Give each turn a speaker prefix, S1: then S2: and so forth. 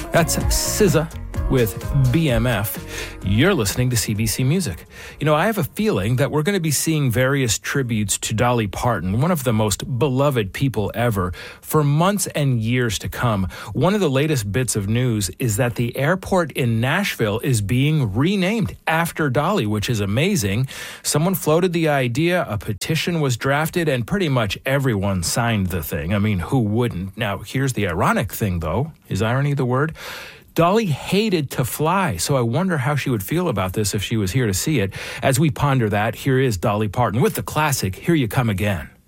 S1: That's SZA with BMF. You're listening to CBC Music. You know, I have a feeling that we're going to be seeing various tributes to Dolly Parton, one of the most beloved people ever, for months and years to come. One of the latest bits of news is that the airport in Nashville is being renamed after Dolly, which is amazing. Someone floated the idea, a petition was drafted, and pretty much everyone signed the thing. I mean, who wouldn't? Now, here's the ironic thing, though. Is irony the word? Dolly hated to fly, so I wonder how she would feel about this if she was here to see it. As we ponder that, here is Dolly Parton with the classic, Here You Come Again.